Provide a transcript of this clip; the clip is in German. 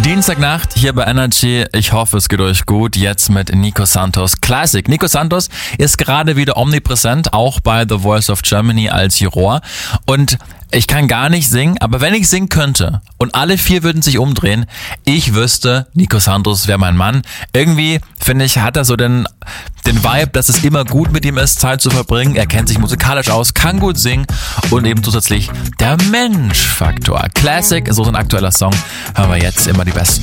Dienstagnacht hier bei Energy. Ich hoffe, es geht euch gut. Jetzt mit Nico Santos Classic. Nico Santos ist gerade wieder omnipräsent, auch bei The Voice of Germany als Juror. Und ich kann gar nicht singen, aber wenn ich singen könnte und alle 4 würden sich umdrehen, ich wüsste, Nico Santos wäre mein Mann. Irgendwie, finde ich, hat er so den Vibe, dass es immer gut mit ihm ist, Zeit zu verbringen. Er kennt sich musikalisch aus, kann gut singen und eben zusätzlich der Mensch-Faktor. Classic, so ein aktueller Song. Hören wir jetzt immer die besten.